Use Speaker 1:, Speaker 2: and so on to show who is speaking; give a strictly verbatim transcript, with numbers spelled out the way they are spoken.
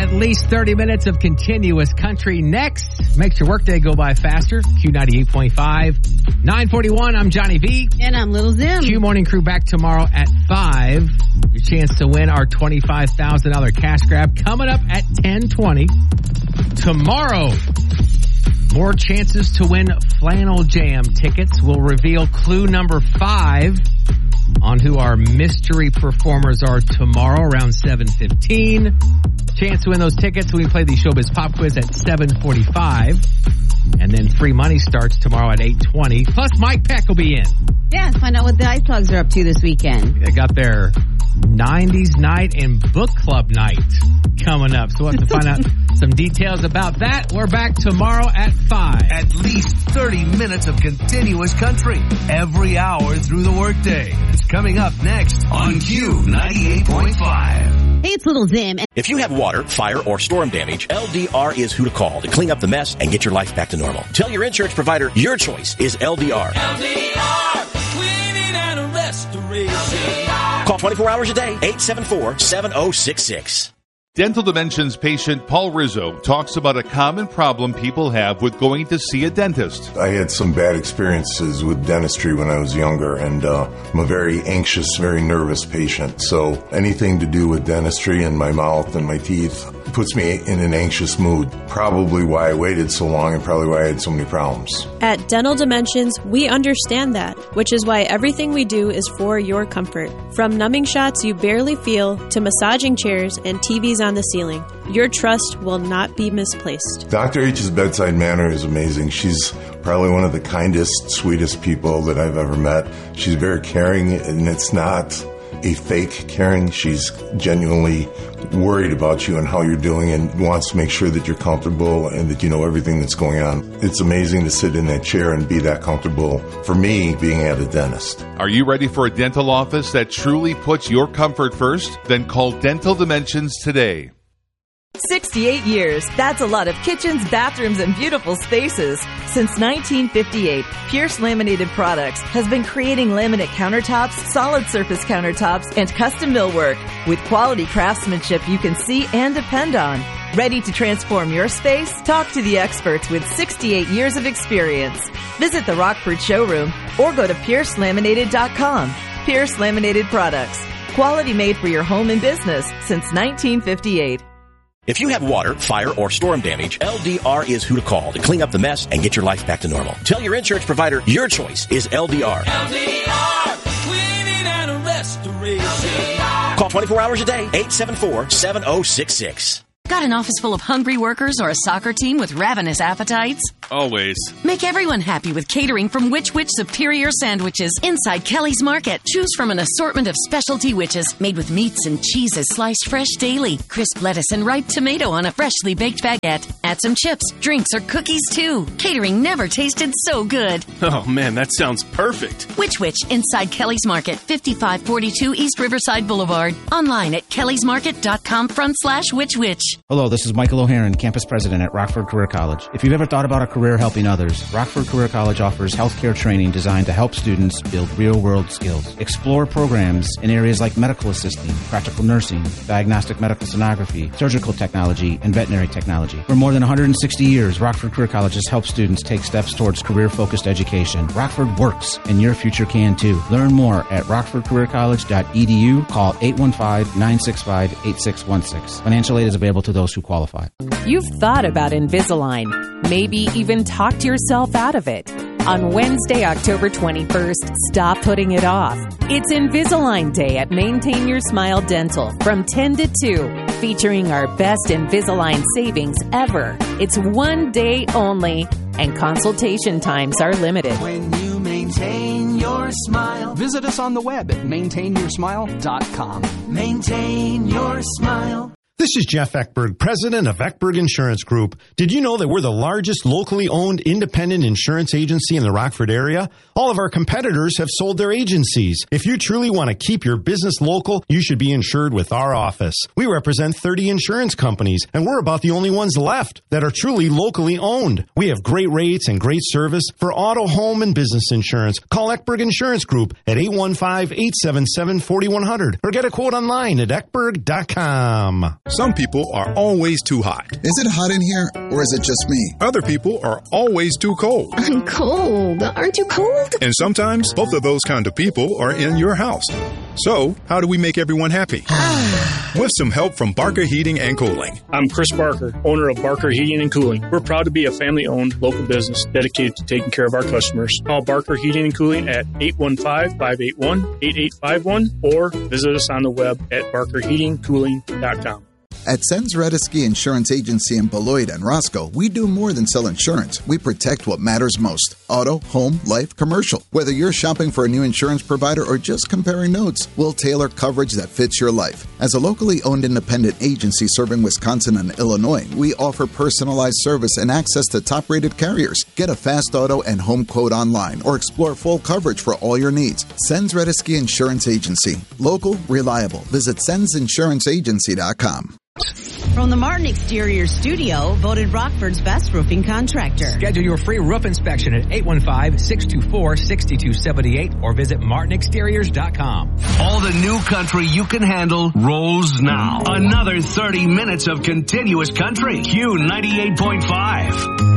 Speaker 1: At least thirty minutes of continuous country next. Makes your workday go by faster. Q ninety-eight point five. nine forty-one, I'm Johnny V.
Speaker 2: And I'm Little Zim.
Speaker 1: Q Morning Crew back tomorrow at five. Your chance to win our twenty-five thousand dollars cash grab coming up at ten twenty. Tomorrow, more chances to win Flannel Jam tickets. We'll reveal clue number five on who our mystery performers are tomorrow around seven fifteen. Chance to win those tickets when we play the Showbiz Pop Quiz at seven forty-five. And then free money starts tomorrow at eight twenty. Plus, Mike Peck will be in.
Speaker 2: Yeah, find out what the Ice Plugs are up to this weekend.
Speaker 1: They got their nineties night and book club night coming up. So we'll have to find out some details about that. We're back tomorrow at five.
Speaker 3: At least thirty minutes of continuous country every hour through the workday. It's coming up next on Q ninety-eight point five.
Speaker 2: Hey, it's Little Zim.
Speaker 4: If you have water, fire, or storm damage, L D R is who to call to clean up the mess and get your life back to normal. Tell your insurance provider your choice is L D R.
Speaker 5: L D R, cleaning and restoration.
Speaker 4: Call twenty-four hours a day, eight seven four, seven oh six six.
Speaker 6: Dental Dimensions patient Paul Rizzo talks about a common problem people have with going to see a dentist.
Speaker 7: I had some bad experiences with dentistry when I was younger, and uh, I'm a very anxious, very nervous patient. So anything to do with dentistry and my mouth and my teeth puts me in an anxious mood. Probably why I waited so long and probably why I had so many problems.
Speaker 8: At Dental Dimensions, we understand that, which is why everything we do is for your comfort. From numbing shots you barely feel to massaging chairs and T Vs on the ceiling, your trust will not be misplaced.
Speaker 7: Doctor H's bedside manner is amazing. She's probably one of the kindest, sweetest people that I've ever met. She's very caring, and it's not a fake caring. She's genuinely worried about you and how you're doing and wants to make sure that you're comfortable and that you know everything that's going on. It's amazing to sit in that chair and be that comfortable for me being at a dentist.
Speaker 6: Are you ready for a dental office that truly puts your comfort first? Then call Dental Dimensions today.
Speaker 9: sixty-eight years. That's a lot of kitchens, bathrooms, and beautiful spaces. Since nineteen fifty-eight, Pierce Laminated Products has been creating laminate countertops, solid surface countertops, and custom millwork with quality craftsmanship you can see and depend on. Ready to transform your space? Talk to the experts with sixty-eight years of experience. Visit the Rockford showroom or go to pierce laminated dot com. Pierce Laminated Products. Quality made for your home and business since nineteen fifty-eight.
Speaker 4: If you have water, fire, or storm damage, L D R is who to call to clean up the mess and get your life back to normal. Tell your insurance provider your choice is L D R.
Speaker 5: L D R, cleaning and restoration.
Speaker 4: Call twenty-four hours a day, eight seven four, seven oh six six.
Speaker 10: Got an office full of hungry workers or a soccer team with ravenous appetites?
Speaker 11: Always.
Speaker 10: Make everyone happy with catering from Which Wich Superior Sandwiches inside Kelly's Market. Choose from an assortment of specialty witches made with meats and cheeses sliced fresh daily, crisp lettuce and ripe tomato on a freshly baked baguette. Add some chips, drinks, or cookies too. Catering never tasted so good.
Speaker 11: Oh man, that sounds perfect.
Speaker 10: Which Wich inside Kelly's Market, fifty-five forty-two East Riverside Boulevard. Online at kellys market dot com front slash Which Wich.
Speaker 12: Hello, this is Michael O'Haron, campus president at Rockford Career College. If you've ever thought about a career helping others, Rockford Career College offers healthcare training designed to help students build real-world skills. Explore programs in areas like medical assisting, practical nursing, diagnostic medical sonography, surgical technology, and veterinary technology. For more than one hundred sixty years, Rockford Career College has helped students take steps towards career-focused education. Rockford works, and your future can too. Learn more at rockford career college dot e d u. Call eight one five, nine six five, eight six one six. Financial aid is available to those who qualify.
Speaker 13: You've thought about Invisalign, maybe even talked yourself out of it. On Wednesday, October twenty-first, stop putting it off. It's Invisalign Day at Maintain Your Smile Dental from ten to two, featuring our best Invisalign savings ever. It's one day only, and consultation times are limited.
Speaker 14: When you maintain your smile, visit us on the web at maintain your smile dot com. Maintain your smile.
Speaker 15: This is Jeff Eckberg, president of Eckberg Insurance Group. Did you know that we're the largest locally owned independent insurance agency in the Rockford area? All of our competitors have sold their agencies. If you truly want to keep your business local, you should be insured with our office. We represent thirty insurance companies, and we're about the only ones left that are truly locally owned. We have great rates and great service for auto, home, and business insurance. Call Eckberg Insurance Group at eight one five, eight seven seven, four one zero zero or get a quote online at eckberg dot com.
Speaker 16: Some people are always too hot.
Speaker 17: Is it hot in here, or is it just me?
Speaker 16: Other people are always too cold.
Speaker 18: I'm cold. Aren't you cold?
Speaker 16: And sometimes both of those kind of people are in your house. So, how do we make everyone happy? With some help from Barker Heating and Cooling.
Speaker 19: I'm Chris Barker, owner of Barker Heating and Cooling. We're proud to be a family-owned local business dedicated to taking care of our customers. Call Barker Heating and Cooling at eight one five, five eight one, eight eight five one or visit us on the web at barker heating cooling dot com.
Speaker 17: At Sens Redesky Insurance Agency in Beloit and Roscoe, we do more than sell insurance. We protect what matters most. Auto, home, life, commercial. Whether you're shopping for a new insurance provider or just comparing notes, we'll tailor coverage that fits your life. As a locally owned independent agency serving Wisconsin and Illinois, we offer personalized service and access to top-rated carriers. Get a fast auto and home quote online or explore full coverage for all your needs. Sens Redesky Insurance Agency. Local, reliable. Visit sens insurance agency dot com.
Speaker 2: From the Martin Exterior Studio, voted Rockford's best roofing contractor.
Speaker 1: Schedule your free roof inspection at eight one five, six two four, six two seven eight or visit martin exteriors dot com.
Speaker 3: All the new country you can handle rolls now. Another thirty minutes of continuous country. Q ninety-eight point five.